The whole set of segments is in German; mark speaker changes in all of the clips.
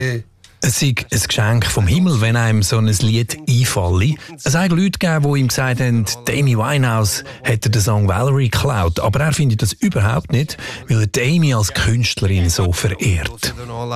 Speaker 1: Es sei ein Geschenk vom Himmel, wenn einem so ein Lied einfalle. Es hat Leute gegeben, die ihm gesagt haben, Amy Winehouse hätte den Song Valerie geklaut. Aber er findet das überhaupt nicht, weil er Amy als Künstlerin so verehrt.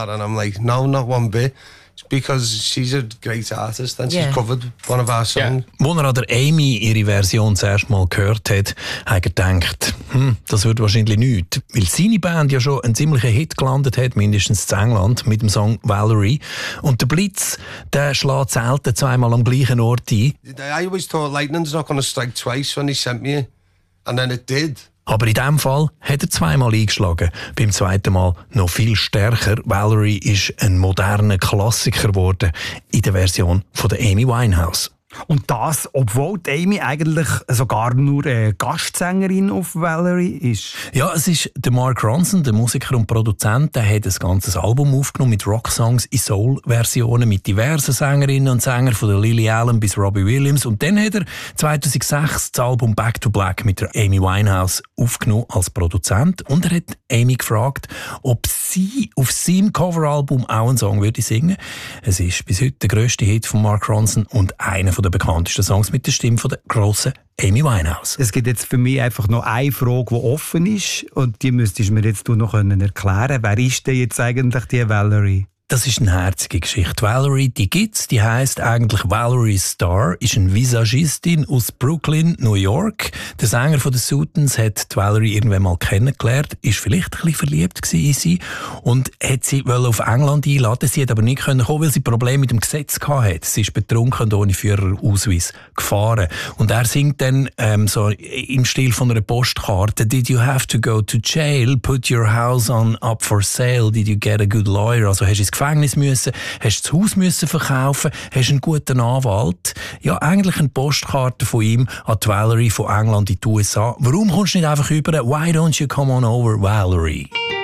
Speaker 2: No, not one bit. Because she's a great artist and she's covered one of our songs.
Speaker 1: Als er an der Amy ihre Version zuerst mal gehört hat, hat er gedacht, das wird wahrscheinlich nichts. Weil seine Band ja schon einen ziemlichen Hit gelandet hat, mindestens in England, mit dem Song Valerie. Und der Blitz, der schlägt selten zweimal am gleichen Ort ein.
Speaker 2: I always thought lightning's not going to strike twice when he sent me. And then it did.
Speaker 1: Aber in diesem Fall hat er zweimal eingeschlagen. Beim zweiten Mal noch viel stärker. Valerie ist ein moderner Klassiker geworden in der Version von der Amy Winehouse.
Speaker 3: Und das, obwohl die Amy eigentlich sogar nur Gastsängerin auf Valerie ist.
Speaker 1: Ja, es ist der Mark Ronson, der Musiker und Produzent, der hat ein ganzes Album aufgenommen mit Rocksongs in Soul-Versionen mit diversen Sängerinnen und Sängern von der Lily Allen bis Robbie Williams. Und dann hat er 2006 das Album Back to Black mit der Amy Winehouse aufgenommen als Produzent. Und er hat Amy gefragt, ob sie auf seinem Coveralbum auch einen Song würde singen. Es ist bis heute der grösste Hit von Mark Ronson und einer der bekanntesten Songs mit der Stimme von der grossen Amy Winehouse.
Speaker 3: Es gibt jetzt für mich einfach noch eine Frage, die offen ist und die müsstest du mir jetzt noch erklären können. Wer ist denn jetzt eigentlich die Valerie?
Speaker 1: Das ist eine herzige Geschichte. Valerie, die gibt's, die heisst eigentlich Valerie Starr, ist eine Visagistin aus Brooklyn, New York. Der Sänger von den Sultans hat die Valerie irgendwann mal kennengelernt, ist vielleicht ein bisschen verliebt in sie und hat sie auf England einladen. Sie hat aber nicht kommen, weil sie Probleme mit dem Gesetz hatte. Sie ist betrunken und ohne Führerausweis gefahren. Und er singt dann so im Stil von einer Postkarte: Did you have to go to jail? Put your house up for sale? Did you get a good lawyer? Also hast du ins Gefängnis müssen, hast das Haus müssen verkaufen, hast einen guten Anwalt. Ja, eigentlich eine Postkarte von ihm an die Valerie von England in die USA. Warum kommst du nicht einfach über? Why don't you come on over, Valerie?